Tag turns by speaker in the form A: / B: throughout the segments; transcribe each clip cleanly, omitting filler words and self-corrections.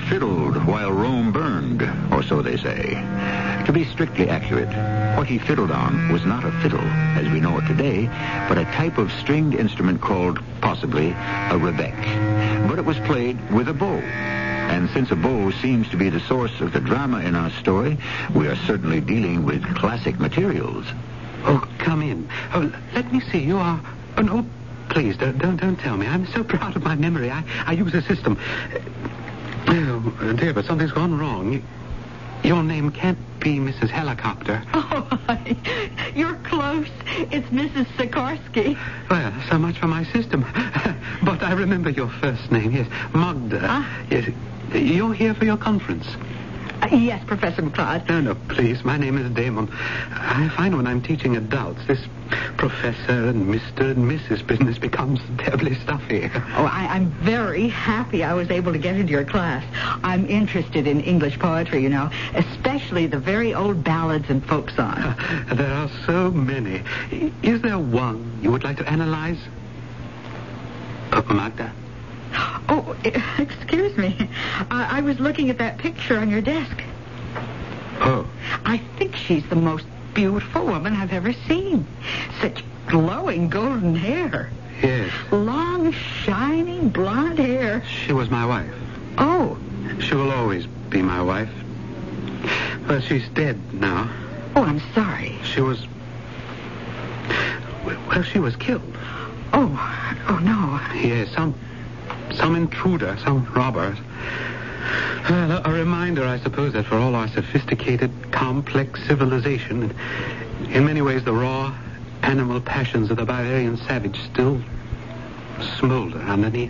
A: fiddled while Rome burned, or so they say. To be strictly accurate, what he fiddled on was not a fiddle, as we know it today, but a type of stringed instrument called, possibly, a rebec. But it was played with a bow. And since a bow seems to be the source of the drama in our story, we are certainly dealing with classic materials.
B: Oh, come in. Oh, let me see. You are... Oh, no, please, don't tell me. I'm so proud of my memory. I use a system. Oh, dear, but something's gone wrong. Your name can't be Mrs. Helicopter.
C: Oh, you're close. It's Mrs. Sikorsky.
B: Well, so much for my system. But I remember your first name, yes. Magda. Yes. You're here for your conference.
C: Yes, Professor McLeod.
B: No, please. My name is Damon. I find when I'm teaching adults, this professor and Mr. and Mrs. business becomes terribly stuffy.
C: Oh, I'm very happy I was able to get into your class. I'm interested in English poetry, you know, especially the very old ballads and folk songs.
B: There are so many. Is there one you would like to analyze? Magda?
C: Oh, excuse me. I was looking at that picture on your desk.
B: Oh.
C: I think she's the most beautiful woman I've ever seen. Such glowing golden hair.
B: Yes.
C: Long, shining blonde hair.
B: She was my wife.
C: Oh.
B: She will always be my wife. Well, she's dead now.
C: Oh, I'm sorry.
B: She was killed.
C: Oh, no.
B: Yes, some intruder, some robber. Well, a reminder, I suppose, that for all our sophisticated, complex civilization, in many ways the raw animal passions of the barbarian savage still smolder underneath.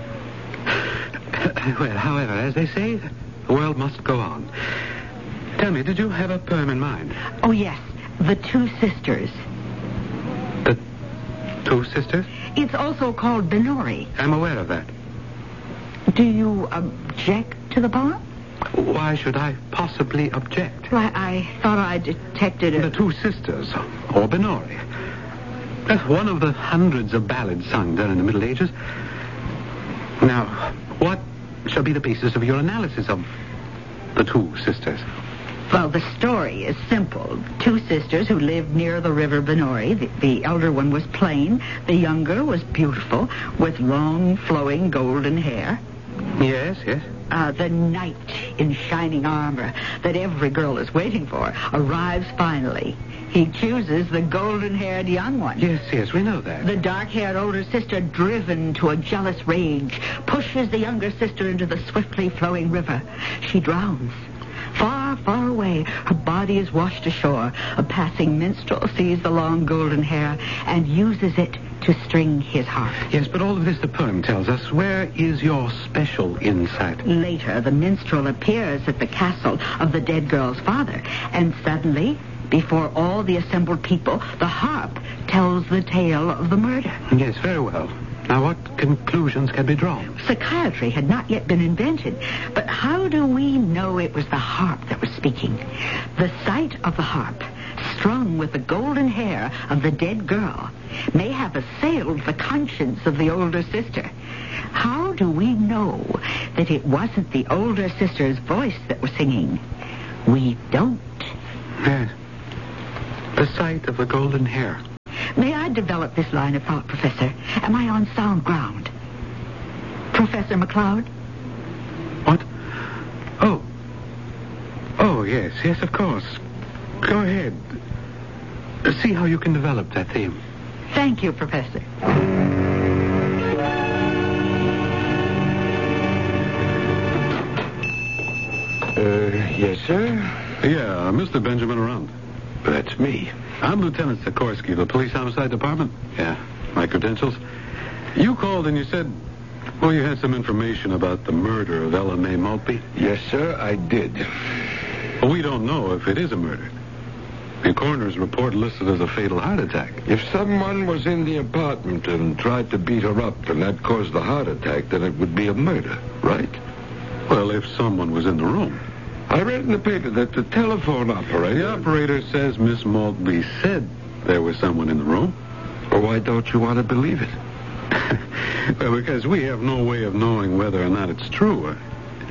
B: Well, however, as they say, the world must go on. Tell me, did you have a poem in mind?
C: Oh, yes. The Two Sisters.
B: The Two Sisters?
C: It's also called Benori.
B: I'm aware of that.
C: Do you object to the poem?
B: Why should I possibly object?
C: Well, I thought I detected
B: The Two Sisters, or Benori. One of the hundreds of ballads sung during the Middle Ages. Now, what shall be the basis of your analysis of the Two Sisters?
C: Well, the story is simple. Two sisters who lived near the river Benori. The elder one was plain. The younger was beautiful, with long, flowing golden hair.
B: Yes.
C: The knight in shining armor that every girl is waiting for arrives finally. He chooses the golden-haired young one.
B: Yes, we know that.
C: The dark-haired older sister, driven to a jealous rage, pushes the younger sister into the swiftly flowing river. She drowns. Far, far away, her body is washed ashore. A passing minstrel sees the long golden hair and uses it to string his harp.
B: Yes, but all of this the poem tells us. Where is your special insight?
C: Later, the minstrel appears at the castle of the dead girl's father, and suddenly, before all the assembled people, the harp tells the tale of the murder.
B: Yes, very well. Now, what conclusions can be drawn?
C: Psychiatry had not yet been invented, but how do we know it was the harp that was speaking? The sight of the harp, strung with the golden hair of the dead girl, may have assailed the conscience of the older sister. How do we know that it wasn't the older sister's voice that was singing? We don't.
B: Yes. The sight of the golden hair.
C: May I develop this line of thought, Professor? Am I on sound ground? Professor McLeod?
B: What? Oh, yes, of course. Go ahead. See how you can develop that theme.
C: Thank you, Professor.
D: Yes, sir?
B: Yeah, Mr. Benjamin around.
D: That's me.
B: I'm Lieutenant Sikorsky of the Police Homicide Department. Yeah, my credentials. You called and you said, well, you had some information about the murder of Ella Mae Maltby.
D: Yes, sir, I did.
B: Well, we don't know if it is a murder. The coroner's report listed as a fatal heart attack.
D: If someone was in the apartment and tried to beat her up and that caused the heart attack, then it would be a murder, right?
B: Well, if someone was in the room.
D: I read in the paper that the telephone operator...
B: The operator says Miss Maltby said there was someone in the room.
D: Well, why don't you want to believe it?
B: Well, because we have no way of knowing whether or not it's true.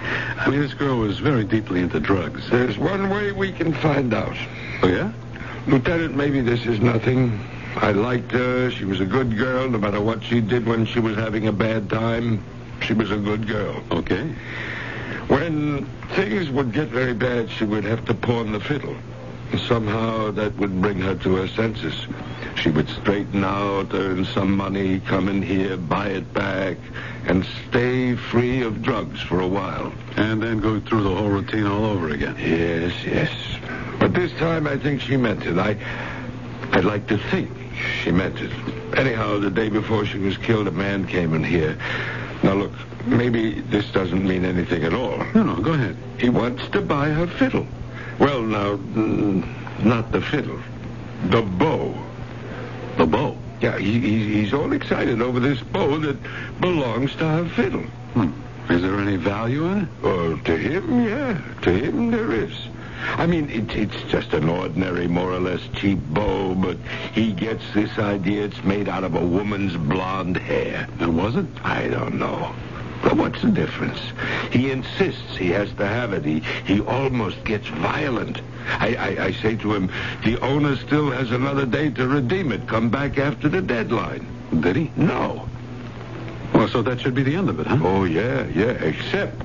B: I mean, this girl was very deeply into drugs.
D: There's one way we can find out.
B: Oh, yeah?
D: Lieutenant, maybe this is nothing. I liked her. She was a good girl. No matter what she did when she was having a bad time, she was a good girl.
B: Okay.
D: When things would get very bad, she would have to pawn the fiddle. Somehow that would bring her to her senses. She would straighten out, earn some money, come in here, buy it back, and stay free of drugs for a while.
B: And then go through the whole routine all over again.
D: Yes, yes. But this time I think she meant it. I'd like to think she meant it. Anyhow, the day before she was killed, a man came in here. Now, look, maybe this doesn't mean anything at all.
B: No, go ahead.
D: He wants to buy her fiddle. Well, now, not the fiddle. The bow.
B: The bow?
D: Yeah, he's all excited over this bow that belongs to her fiddle.
B: Is there any value in it?
D: Oh, to him, yeah. To him, there is. I mean, it's just an ordinary, more or less cheap bow, but he gets this idea it's made out of a woman's blonde hair.
B: And was it?
D: I don't know. But what's the difference? He insists he has to have it. He almost gets violent. I say to him, the owner still has another day to redeem it. Come back after the deadline.
B: Did he?
D: No.
B: Well, so that should be the end of it, huh?
D: Oh, yeah, except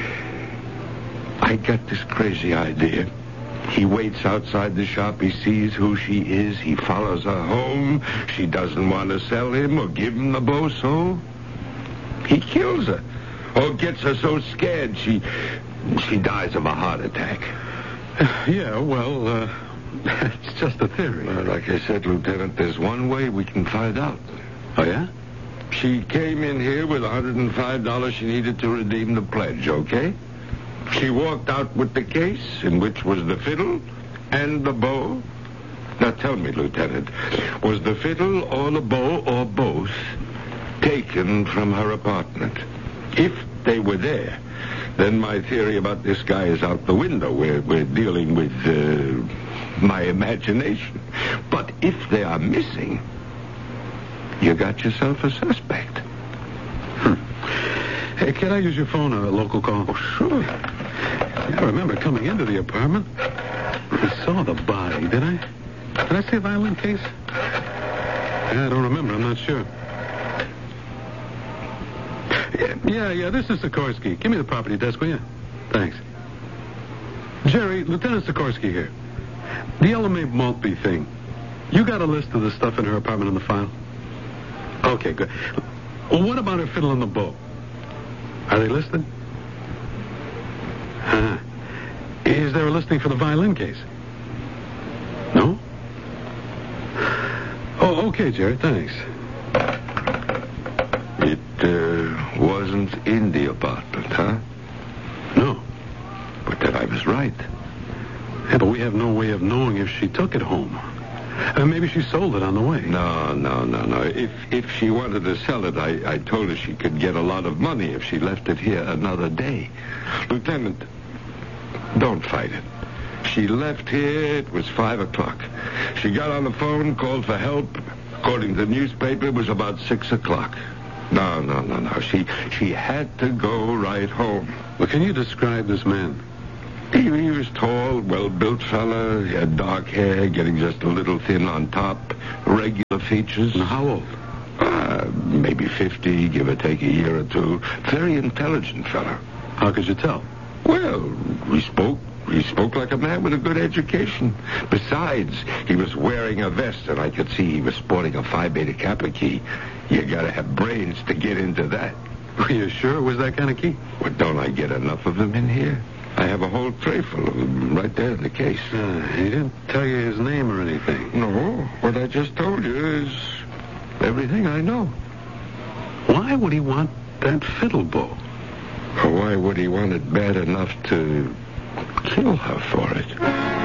D: I got this crazy idea. He waits outside the shop. He sees who she is. He follows her home. She doesn't want to sell him or give him the bow, so he kills her. Or gets her so scared she dies of a heart attack.
B: Yeah, well, it's just a theory.
D: Well, like I said, Lieutenant, there's one way we can find out.
B: Oh, yeah?
D: She came in here with $105 she needed to redeem the pledge, okay? She walked out with the case, in which was the fiddle and the bow. Now tell me, Lieutenant, was the fiddle or the bow or both taken from her apartment? If they were there, then my theory about this guy is out the window. We're dealing with my imagination. But if they are missing, you got yourself a suspect.
B: Hey, can I use your phone, a local call?
D: Oh, sure.
B: Yeah, I remember coming into the apartment. I saw the body, did I? Did I see a violin case? Yeah, I don't remember. I'm not sure. Yeah, this is Sikorsky. Give me the property desk, will you? Thanks. Jerry, Lieutenant Sikorsky here. The LMA Maltby thing. You got a list of the stuff in her apartment in the file? Okay, good. Well, what about her fiddle and the bow? Are they listed? Is there a listing for the violin case? No? Oh, okay, Jerry, thanks.
D: It wasn't in the apartment, huh?
B: No.
D: But then I was right.
B: Yeah, but we have no way of knowing if she took it home. Maybe she sold it on the way.
D: No. If she wanted to sell it, I told her she could get a lot of money if she left it here another day. Lieutenant, don't fight it. She left here, it was 5 o'clock. She got on the phone, called for help. According to the newspaper, it was about 6 o'clock. No. She had to go right home.
B: Well, can you describe this man?
D: He was tall, well-built fella. He had dark hair, getting just a little thin on top. Regular features.
B: Now, how old?
D: Maybe 50, give or take a year or two. Very intelligent fella.
B: How could you tell?
D: Well, he spoke like a man with a good education. Besides, he was wearing a vest, and I could see he was sporting a Phi Beta Kappa key. You gotta have brains to get into that.
B: Are you sure it was that kind of key?
D: Well, don't I get enough of them in here? I have a whole tray full of them right there in the case.
B: He didn't tell you his name or anything.
D: No, what I just told you is everything I know.
B: Why would he want that fiddle bow?
D: Or why would he want it bad enough to kill her for it?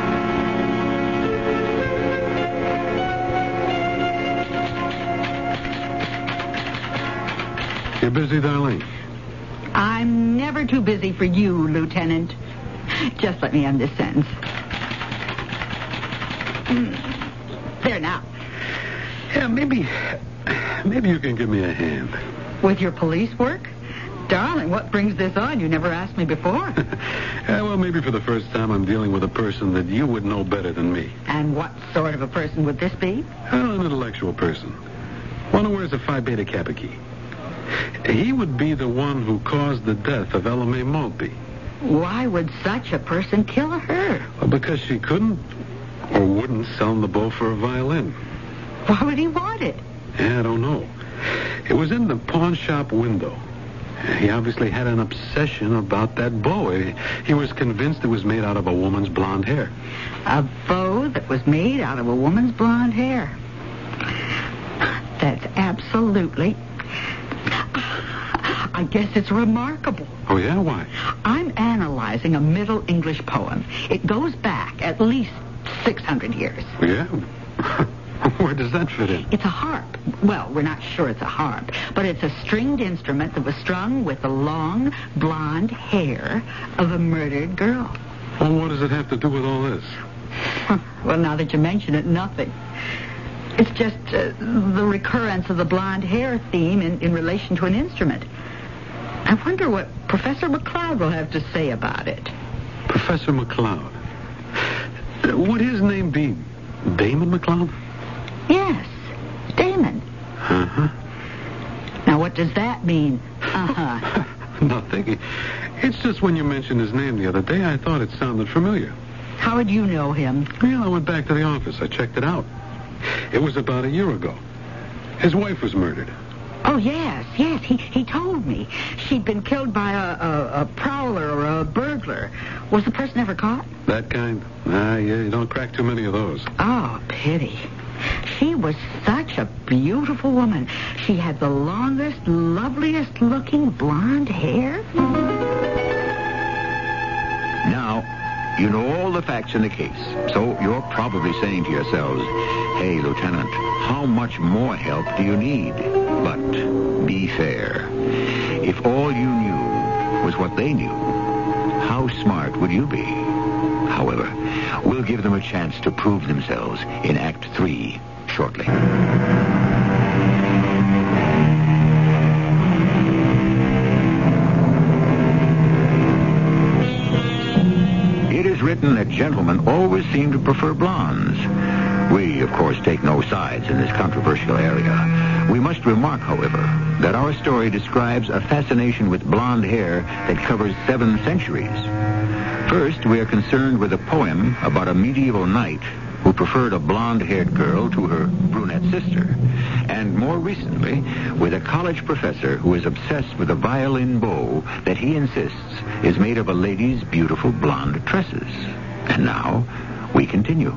B: You're busy, darling?
C: I'm never too busy for you, Lieutenant. Just let me end this sentence. There now.
B: Yeah, maybe you can give me a hand.
C: With your police work? Darling, what brings this on? You never asked me before.
B: Yeah, well, maybe for the first time I'm dealing with a person that you would know better than me.
C: And what sort of a person would this be?
B: Well, an intellectual person. One who wears a Phi Beta Kappa key. He would be the one who caused the death of Ella Mae Maltby.
C: Why would such a person kill her?
B: Well, because she couldn't or wouldn't sell the bow for a violin.
C: Why would he want it?
B: Yeah, I don't know. It was in the pawn shop window. He obviously had an obsession about that bow. He was convinced it was made out of a woman's blonde hair.
C: A bow that was made out of a woman's blonde hair. That's absolutely... I guess it's remarkable.
B: Oh, yeah? Why?
C: I'm analyzing a Middle English poem. It goes back at least 600 years.
B: Yeah? Where does that fit in?
C: It's a harp. Well, we're not sure it's a harp, but it's a stringed instrument that was strung with the long, blonde hair of a murdered girl.
B: Well, what does it have to do with all this?
C: Well, now that you mention it, nothing. It's just the recurrence of the blonde hair theme in relation to an instrument. I wonder what Professor McCloud will have to say about it.
B: Professor McCloud. Would his name be Damon McCloud?
C: Yes, Damon.
B: Uh-huh.
C: Now, what does that mean? Uh-huh.
B: Nothing. It's just when you mentioned his name the other day, I thought it sounded familiar.
C: How would you know him?
B: Well, I went back to the office. I checked it out. It was about a year ago. His wife was murdered.
C: Oh, yes. He told me. She'd been killed by a prowler or a burglar. Was the person ever caught?
B: That kind? Yeah, you don't crack too many of those.
C: Oh, pity. She was such a beautiful woman. She had the longest, loveliest looking blonde hair.
A: Now, you know all the facts in the case, so you're probably saying to yourselves, hey, Lieutenant, how much more help do you need? But be fair. If all you knew was what they knew, how smart would you be? However, we'll give them a chance to prove themselves in Act 3 shortly. It is written that gentlemen always seem to prefer blondes. We, of course, take no sides in this controversial area. We must remark, however, that our story describes a fascination with blonde hair that covers 7 centuries. First, we are concerned with a poem about a medieval knight who preferred a blonde-haired girl to her brunette sister. And more recently, with a college professor who is obsessed with a violin bow that he insists is made of a lady's beautiful blonde tresses. And now, we continue.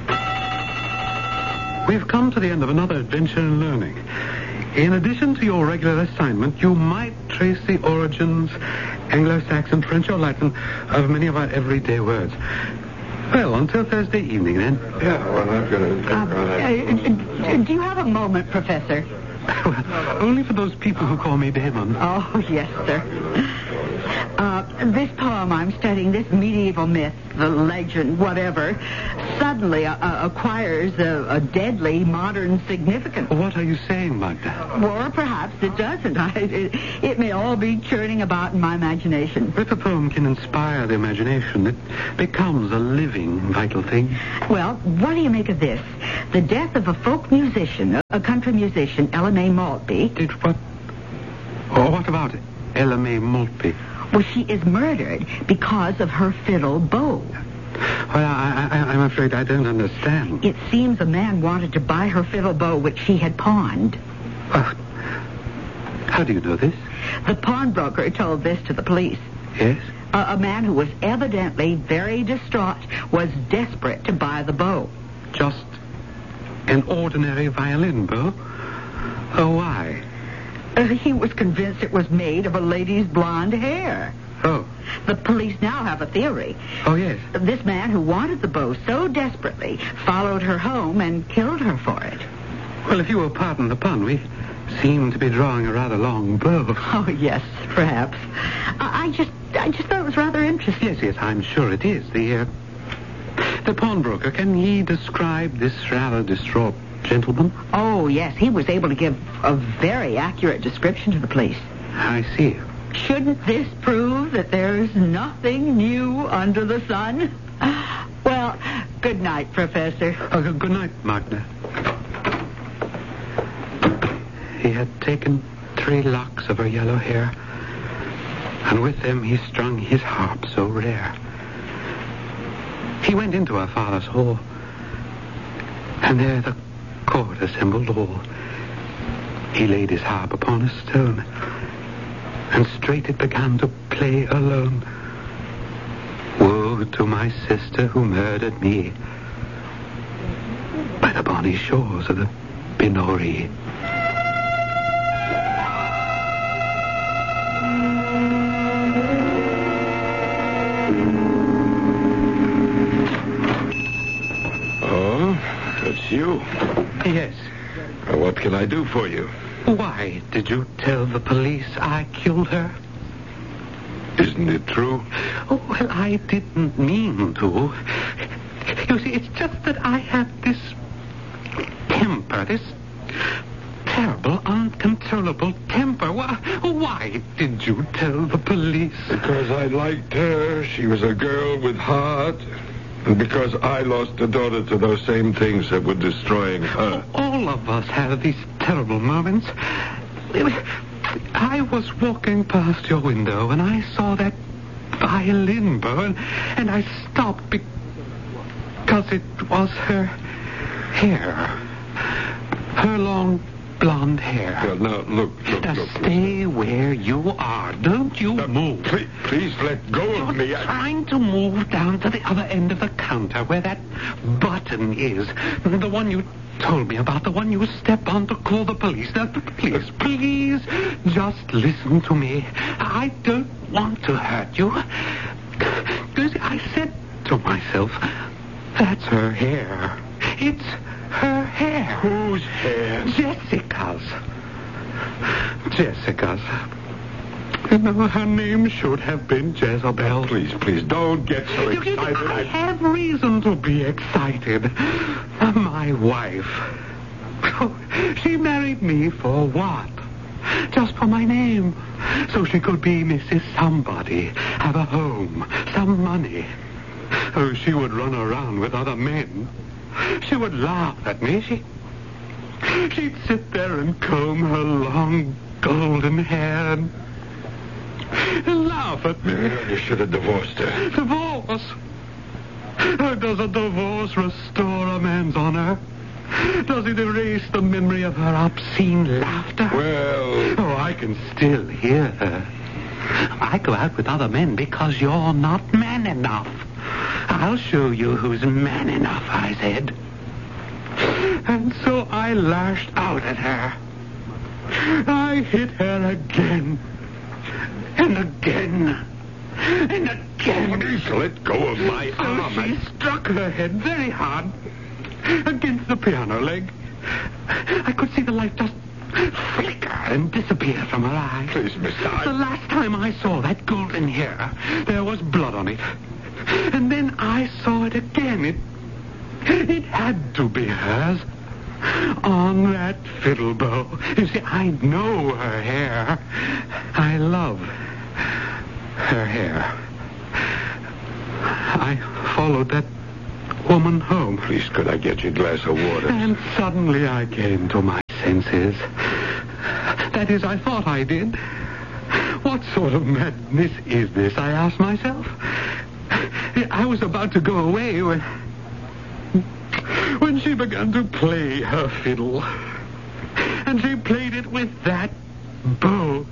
B: We've come to the end of another adventure in learning. In addition to your regular assignment, you might trace the origins, Anglo-Saxon, French, or Latin, of many of our everyday words. Well, until Thursday evening, then.
D: Yeah, well, I'm going to...
C: Do you have a moment, Professor?
B: Well, only for those people who call me Damon.
C: Oh, yes, sir. This poem I'm studying, this medieval myth, the legend, whatever, suddenly acquires a deadly modern significance.
B: What are you saying, Magda?
C: Or perhaps it doesn't. It may all be churning about in my imagination.
B: If a poem can inspire the imagination, it becomes a living, vital thing.
C: Well, what do you make of this? The death of a folk musician, a country musician, Ella Mae Maltby.
B: Did what? Oh, what about it? Ella Mae Maltby.
C: Well, she is murdered because of her fiddle bow.
B: Well, I'm afraid I don't understand.
C: It seems a man wanted to buy her fiddle bow, which she had pawned.
B: How do you know this?
C: The pawnbroker told this to the police.
B: Yes?
C: A man who was evidently very distraught was desperate to buy the bow.
B: Just an ordinary violin bow? Oh, why?
C: He was convinced it was made of a lady's blonde hair.
B: Oh.
C: The police now have a theory.
B: Oh, yes.
C: This man who wanted the bow so desperately followed her home and killed her for it.
B: Well, if you will pardon the pun, we seem to be drawing a rather long bow.
C: Oh, yes, perhaps. I just thought it was rather interesting.
B: Yes, I'm sure it is. The pawnbroker, can he describe this rather distraught gentleman?
C: Oh, yes, he was able to give a very accurate description to the police.
B: I see.
C: Shouldn't this prove that there's nothing new under the sun? Well, good night, Professor.
B: Good night, Magda. He had taken 3 locks of her yellow hair, and with them he strung his harp so rare. He went into her father's hall, and there the court assembled all. He laid his harp upon a stone, and straight it began to play alone. Woe to my sister who murdered me by the bonny shores of the Binori.
D: Oh, that's you.
B: Yes.
D: What can I do for you?
B: Why did you tell the police I killed her?
D: Isn't it true?
B: Oh, well, I didn't mean to. You see, it's just that I have this temper, this terrible, uncontrollable temper. Why did you tell the police?
D: Because I liked her. She was a girl with heart. And because I lost a daughter to those same things that were destroying her.
B: All of us have these terrible moments. I was walking past your window and I saw that violin bow and I stopped because it was her hair. Her long blonde hair.
D: Well, now, look.
B: Now, stay where you are. Don't you move.
D: Please let go of me.
B: I'm trying to move down to the other end of the counter where that button is. The one you told me about, the one you step on to call the police. Now, please, just listen to me. I don't want to hurt you. Because I said to myself, that's her hair. It's her hair.
D: Whose hair?
B: Jessica's. You know, her name should have been Jezebel.
D: Please, don't get so excited.
B: I have reason to be excited. My wife. Oh, she married me for what? Just for my name. So she could be Mrs. Somebody, have a home, some money. Oh, she would run around with other men. She would laugh at me. She'd sit there and comb her long golden hair and laugh at me.
D: You should have divorced her.
B: Divorce? Does a divorce restore a man's honor? Does it erase the memory of her obscene laughter?
D: Well...
B: Oh, I can still hear her. I go out with other men because you're not man enough. I'll show you who's man enough, I said. And so I lashed out at her. I hit her again. And again. And again.
D: Please let go of my arm.
B: So she struck her head very hard against the piano leg. I could see the light just flicker and disappear from her eye.
D: Please, Mr.
B: The last time I saw that golden hair, there was blood on it. And then I saw it again. It had to be hers. On that fiddle bow. You see, I know her hair. I love her hair. I followed that woman home.
D: Please, could I get you a glass of water?
B: And suddenly I came to my senses. That is, I thought I did. What sort of madness is this, I asked myself. I was about to go away when she began to play her fiddle. And she played it with that bow.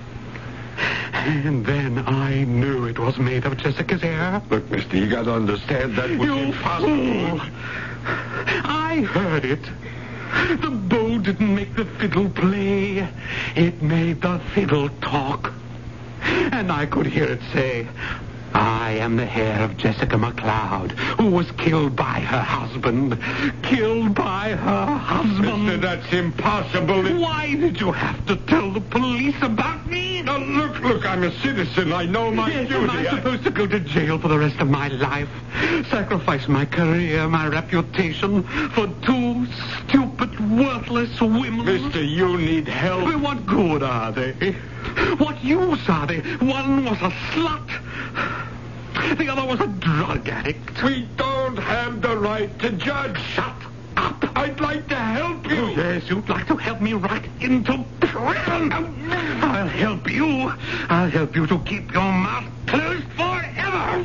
B: And then I knew it was made of Jessica's hair.
D: Look, mister, you got to understand that was impossible.
B: I heard it. The bow didn't make the fiddle play. It made the fiddle talk. And I could hear it say, I am the hair of Jessica McLeod, who was killed by her husband. Killed by her husband.
D: Mister, that's impossible.
B: Why did you have to tell the police about me?
D: Now, Well, look, I'm a citizen. I know my
B: Yes,
D: duty.
B: am I supposed to go to jail for the rest of my life? Sacrifice my career, my reputation for two stupid, worthless women?
D: Mister, you need help.
B: What good are they? What use are they? One was a slut. The other was a drug addict.
D: We don't have the right to judge.
B: Shut up.
D: I'd like to help you.
B: Yes, you'd like to help me right into prison. I'll help you. I'll help you to keep your mouth closed forever.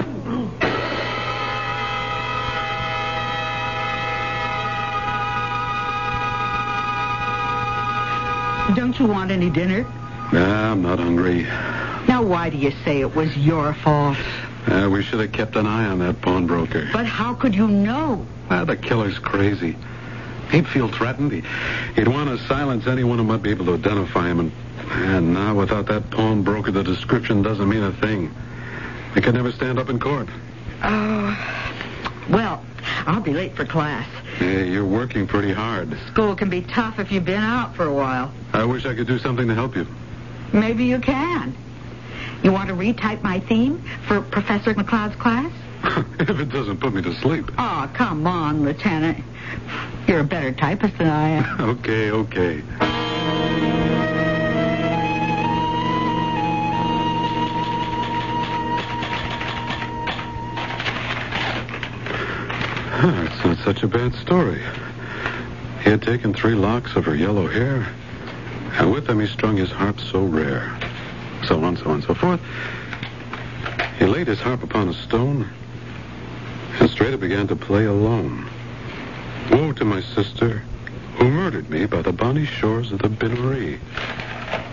C: Don't you want any dinner?
B: Nah, I'm not hungry.
C: Now, why do you say it was your fault?
B: We should have kept an eye on that pawnbroker.
C: But how could you know?
B: The killer's crazy. He'd feel threatened. He'd want to silence anyone who might be able to identify him. And now, without that pawnbroker, the description doesn't mean a thing. He could never stand up in court.
C: Well, I'll be late for class.
B: Hey, you're working pretty hard.
C: School can be tough if you've been out for a while.
B: I wish I could do something to help you.
C: Maybe you can. You want to retype my theme for Professor McCloud's class?
B: If it doesn't put me to sleep.
C: Oh, come on, Lieutenant. You're a better typist than I am.
B: Okay. It's not such a bad story. He had taken 3 locks of her yellow hair, and with them he strung his harp so rare. So on, so forth. He laid his harp upon a stone, and straight it began to play alone. Woe to my sister, who murdered me by the bonny shores of the Bin Marie.